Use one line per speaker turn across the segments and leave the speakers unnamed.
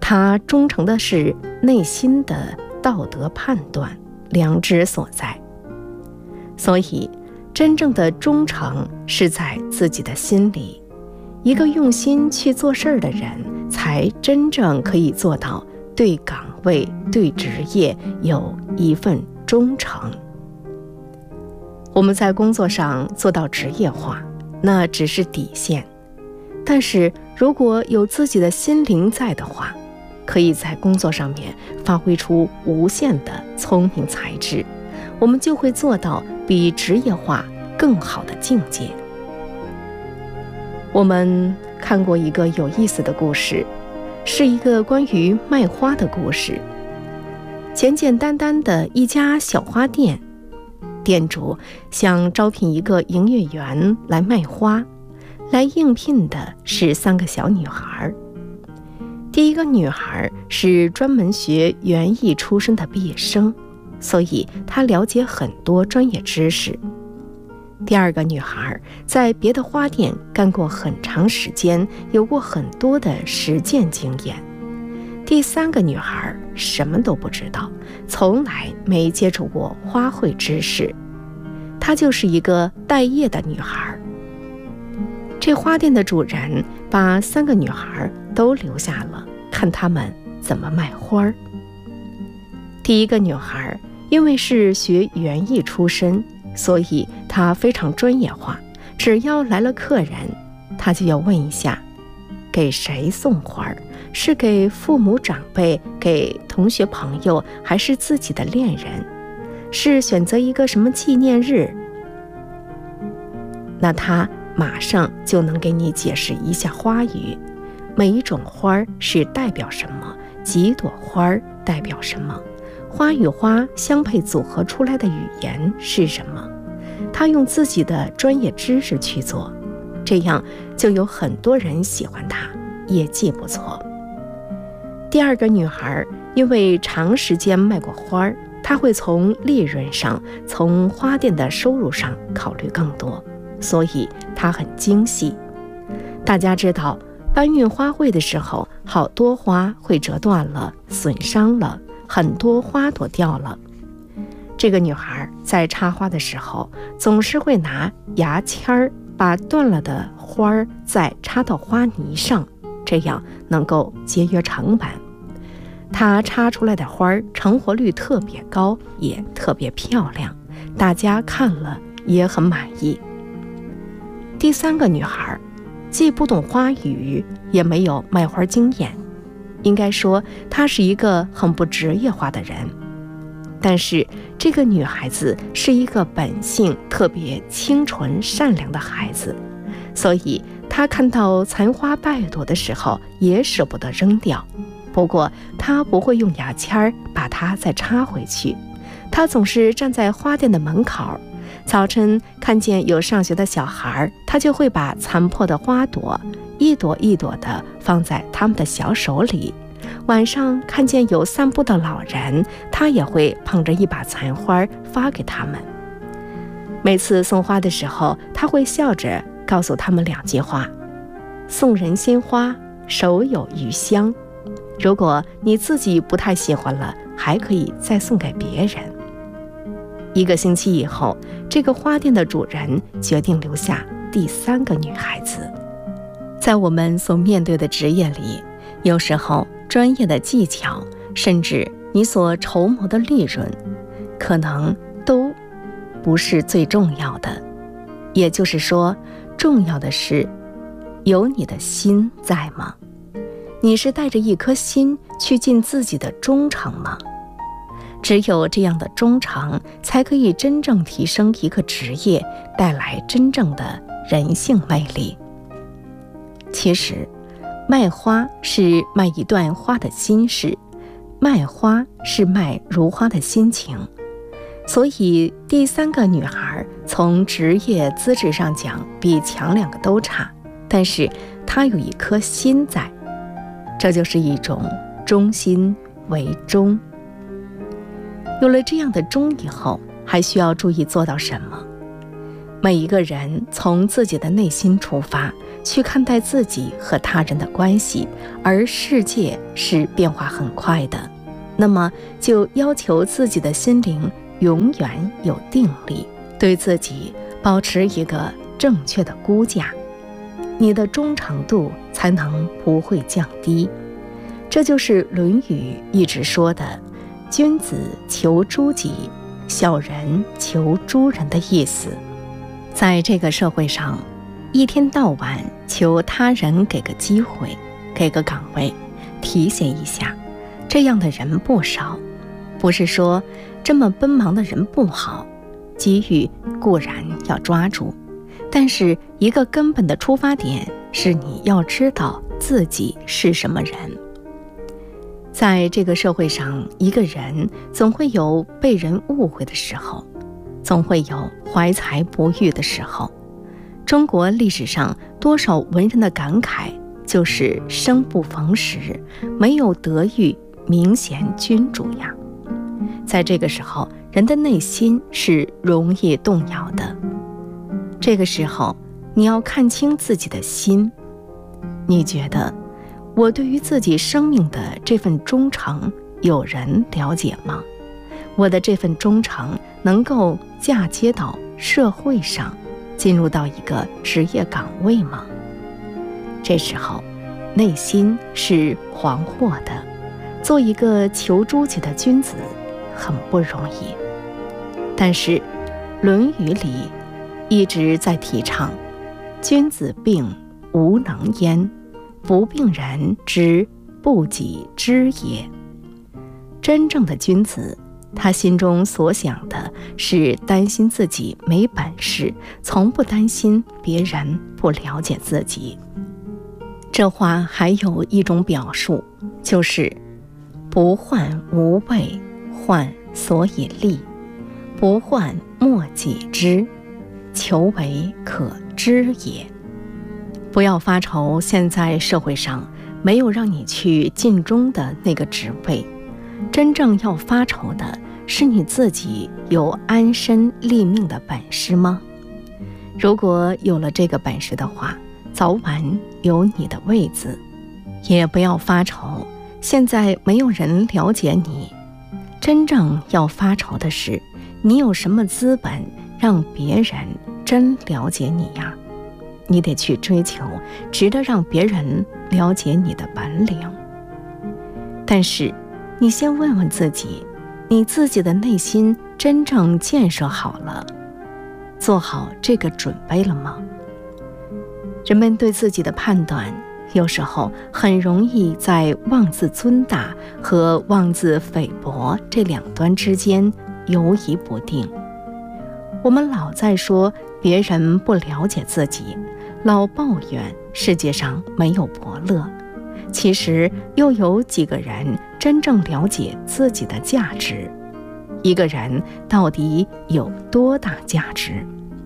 他忠诚的是内心的道德判断、良知所在。所以真正的忠诚是在自己的心里，一个用心去做事的人，才真正可以做到对岗位、对职业有一份忠诚。我们在工作上做到职业化，那只是底线，但是如果有自己的心灵在的话，可以在工作上面发挥出无限的聪明才智，我们就会做到比职业化更好的境界。我们看过一个有意思的故事，是一个关于卖花的故事。简简单单的一家小花店，店主想招聘一个营业员来卖花，来应聘的是3个小女孩。第一个女孩是专门学园艺出身的毕业生，所以她了解很多专业知识。第二个女孩在别的花店干过很长时间，有过很多的实践经验。第3个女孩什么都不知道，从来没接触过花卉知识，她就是一个待业的女孩。这花店的主人把3个女孩都留下了，看她们怎么卖花。第一个女孩因为是学园艺出身，所以她非常专业化，只要来了客人，她就要问一下给谁送花，是给父母长辈、给同学朋友，还是自己的恋人，是选择一个什么纪念日。那她马上就能给你解释一下花语，每一种花是代表什么，几朵花代表什么，花与花相配组合出来的语言是什么。他用自己的专业知识去做，这样就有很多人喜欢他，业绩不错。第二个女孩因为长时间卖过花，她会从利润上，从花店的收入上考虑更多，所以她很精细。大家知道，搬运花卉的时候，好多花会折断了、损伤了，很多花朵掉了。这个女孩在插花的时候，总是会拿牙签把断了的花再插到花泥上，这样能够节约成本。她插出来的花成活率特别高，也特别漂亮，大家看了也很满意。第3个女孩既不懂花语，也没有卖花经验，应该说她是一个很不职业化的人。但是这个女孩子是一个本性特别清纯善良的孩子，所以她看到残花败朵的时候也舍不得扔掉。不过她不会用牙签把它再插回去，她总是站在花店的门口，早晨看见有上学的小孩，她就会把残破的花朵一朵一朵地放在他们的小手里。晚上看见有散步的老人，他也会捧着一把残花发给他们。每次送花的时候，他会笑着告诉他们2句话：送人鲜花，手有余香。如果你自己不太喜欢了，还可以再送给别人。1个星期以后，这个花店的主人决定留下第3个女孩子。在我们所面对的职业里，有时候专业的技巧，甚至你所筹谋的利润，可能都不是最重要的。也就是说，重要的是有你的心在吗？你是带着一颗心去尽自己的忠诚吗？只有这样的忠诚，才可以真正提升一个职业，带来真正的人性魅力。其实卖花是卖一段花的心事，卖花是卖如花的心情。所以第3个女孩从职业资质上讲比强2个都差，但是她有一颗心在，这就是一种忠心为忠。有了这样的忠以后，还需要注意做到什么？ 每一个人从自己的内心出发，去看待自己和他人的关系，而世界是变化很快的，那么就要求自己的心灵永远有定力，对自己保持一个正确的估价，你的忠诚度才能不会降低。这就是《论语》一直说的“君子求诸己，小人求诸人”的意思。在这个社会上，一天到晚求他人给个机会，给个岗位，提携一下，这样的人不少。不是说这么奔忙的人不好，机遇固然要抓住，但是一个根本的出发点是你要知道自己是什么人。在这个社会上，一个人总会有被人误会的时候，总会有怀才不遇的时候。中国历史上多少文人的感慨就是生不逢时，没有得遇明贤君主呀。在这个时候，人的内心是容易动摇的。这个时候，你要看清自己的心。你觉得我对于自己生命的这份忠诚有人了解吗？我的这份忠诚能够嫁接到社会上，进入到一个职业岗位吗？这时候内心是惶惑的，做一个求诸己的君子很不容易。但是《论语》里一直在提倡君子病无能焉，不病人之不己知也。真正的君子，他心中所想的是担心自己没本事，从不担心别人不了解自己。这话还有一种表述，就是不患无畏，患所以立；不患莫己知，求为可知也。不要发愁现在社会上没有让你去尽忠的那个职位，真正要发愁的是你自己有安身立命的本事吗？如果有了这个本事的话，早晚有你的位子。也不要发愁现在没有人了解你，真正要发愁的是你有什么资本让别人真了解你呀？你得去追求值得让别人了解你的本领。但是你先问问自己，你自己的内心真正建设好了，做好这个准备了吗？人们对自己的判断有时候很容易在妄自尊大和妄自菲薄这两端之间游移不定。我们老在说别人不了解自己，老抱怨世界上没有伯乐，其实又有几个人真正了解自己的价值？一个人到底有多大价值？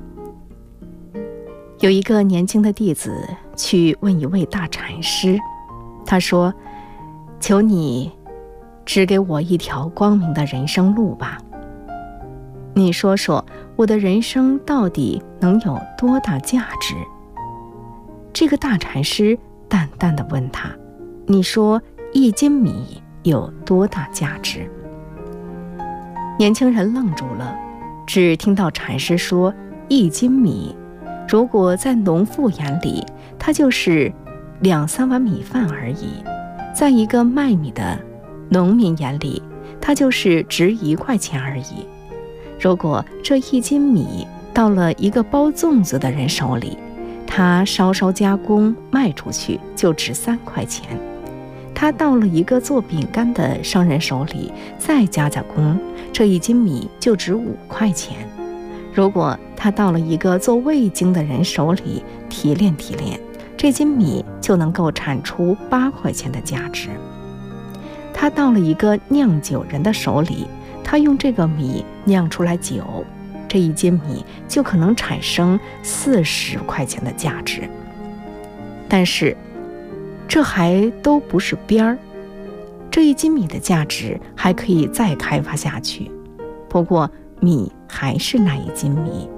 有一个年轻的弟子去问一位大禅师，他说：求你指给我一条光明的人生路吧。你说说我的人生到底能有多大价值？这个大禅师淡淡地问他：你说1斤米有多大价值？年轻人愣住了，只听到禅师说1斤米，如果在农妇眼里，它就是2-3碗米饭而已；在一个卖米的农民眼里，它就是值1块钱而已。如果这1斤米到了一个包粽子的人手里，他稍稍加工卖出去就值3块钱；他到了一个做饼干的商人手里，再加工，这1斤米就值5块钱。如果他到了一个做味精的人手里提炼，这斤米就能够产出8块钱的价值。他到了一个酿酒人的手里，他用这个米酿出来酒，这1斤米就可能产生40块钱的价值。但是这还都不是边儿，这1斤米的价值还可以再开发下去。不过米还是那1斤米，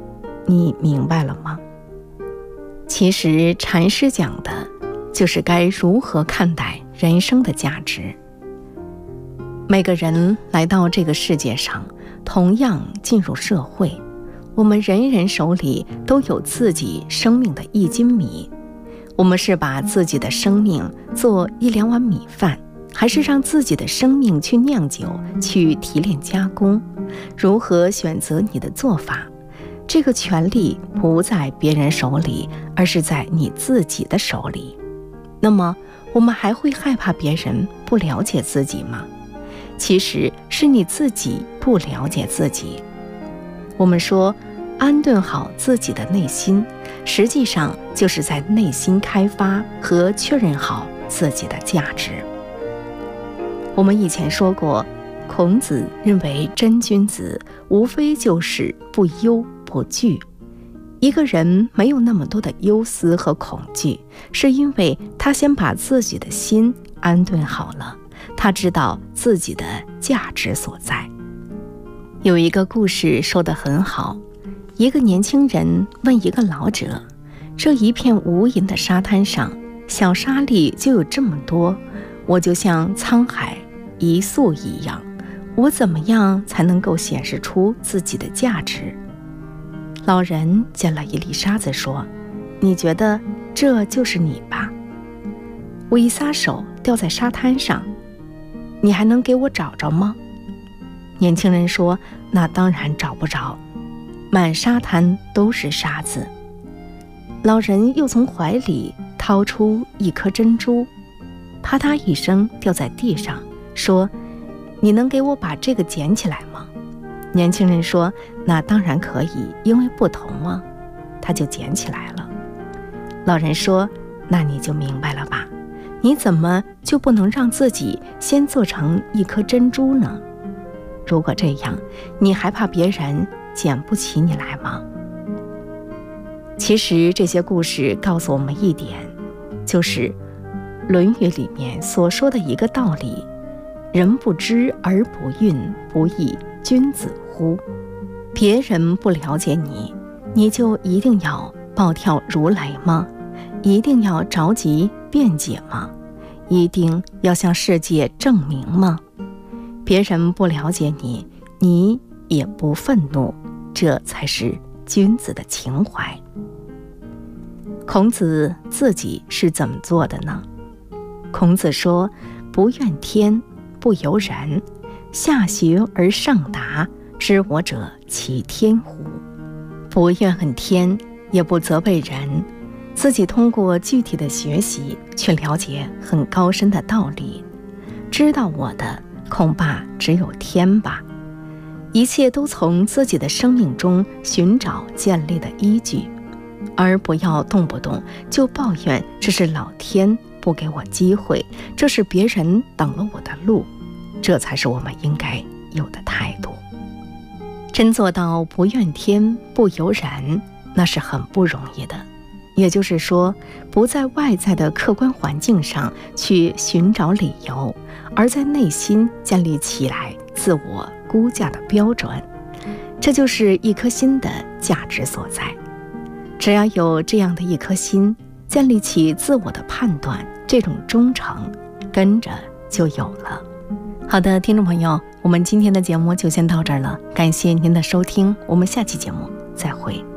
你明白了吗？其实禅师讲的就是该如何看待人生的价值。每个人来到这个世界上，同样进入社会，我们人人手里都有自己生命的一斤米。我们是把自己的生命做1-2碗米饭，还是让自己的生命去酿酒，去提炼加工？如何选择你的做法？这个权利不在别人手里，而是在你自己的手里。那么，我们还会害怕别人不了解自己吗？其实是你自己不了解自己。我们说安顿好自己的内心，实际上就是在内心开发和确认好自己的价值。我们以前说过，孔子认为真君子无非就是不忧不惧。一个人没有那么多的忧思和恐惧，是因为他先把自己的心安顿好了，他知道自己的价值所在。有一个故事说得很好，一个年轻人问一个老者，这一片无垠的沙滩上，小沙粒就有这么多，我就像沧海一粟一样，我怎么样才能够显示出自己的价值？老人捡了一粒沙子说，你觉得这就是你吧？我一撒手掉在沙滩上，你还能给我找着吗？年轻人说，那当然找不着，满沙滩都是沙子。老人又从怀里掏出一颗珍珠，啪嗒一声掉在地上，说，你能给我把这个捡起来吗？年轻人说，那当然可以，因为不同啊。他就捡起来了。老人说，那你就明白了吧？你怎么就不能让自己先做成一颗珍珠呢？如果这样，你还怕别人捡不起你来吗？其实这些故事告诉我们一点，就是《论语》里面所说的一个道理，人不知而不愠，不亦君子乎？别人不了解你，你就一定要暴跳如雷吗？一定要着急辩解吗？一定要向世界证明吗？别人不了解你，你也不愤怒，这才是君子的情怀。孔子自己是怎么做的呢？孔子说，不怨天，不尤人，下学而上达，知我者其天乎？不怨恨天，也不责备人，自己通过具体的学习去了解很高深的道理，知道我的恐怕只有天吧。一切都从自己的生命中寻找建立的依据，而不要动不动就抱怨这是老天不给我机会，这是别人挡了我的路，这才是我们应该有的态度。真做到不怨天不尤人，那是很不容易的。也就是说，不在外在的客观环境上去寻找理由，而在内心建立起来自我估价的标准，这就是一颗心的价值所在。只要有这样的一颗心，建立起自我的判断，这种忠诚跟着就有了。好的，听众朋友，我们今天的节目就先到这儿了，感谢您的收听，我们下期节目再会。